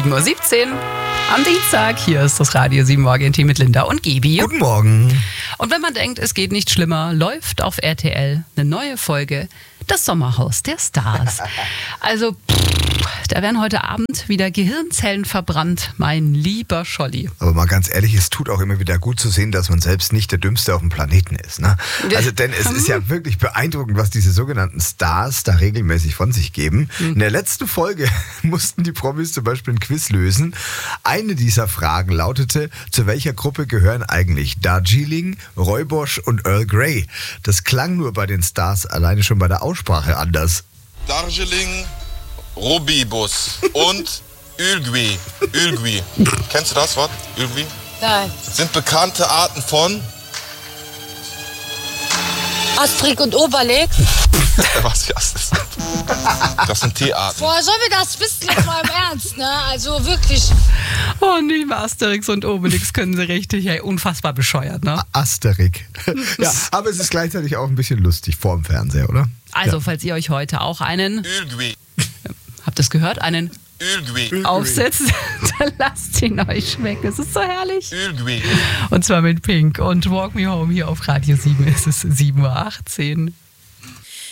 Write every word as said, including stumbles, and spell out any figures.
sieben Uhr siebzehn am Dienstag. Hier ist das Radio sieben Morgen-Team mit Linda und Gibi. Guten Morgen. Und wenn man denkt, es geht nicht schlimmer, läuft auf R T L eine neue Folge Das Sommerhaus der Stars. Also, pff, da werden heute Abend wieder Gehirnzellen verbrannt, mein lieber Scholli. Aber mal ganz ehrlich, es tut auch immer wieder gut zu sehen, dass man selbst nicht der Dümmste auf dem Planeten ist. Ne? Also, denn es ist ja wirklich beeindruckend, was diese sogenannten Stars da regelmäßig von sich geben. Mhm. In der letzten Folge mussten die Promis zum Beispiel ein Quiz lösen. Eine dieser Fragen lautete: Zu welcher Gruppe gehören eigentlich Darjeeling, Rooibos und Earl Grey? Das klang nur bei den Stars alleine schon bei der Aussprache anders. Darjeeling, Rooibos und Ölgui. Ölgui. Kennst du das Wort? Ölgui? Nein. Sind bekannte Arten von... Asterix und Obelix? Was das ist? Das sind Tierarten. Woher sollen wir das wissen, jetzt mal im Ernst, ne? Also wirklich. Oh, nicht mal Asterix und Obelix können sie richtig, ey, unfassbar bescheuert, ne? Asterix. Ja, aber es ist gleichzeitig auch ein bisschen lustig vorm Fernseher, oder? Also, Ja. falls ihr euch heute auch einen, Ölgui. habt ihr es gehört, einen Ölgui. aufsetzt, dann lasst ihn euch schmecken. Es ist so herrlich. Ölgui. Und zwar mit Pink und Walk Me Home hier auf Radio sieben. Es ist sieben Uhr achtzehn.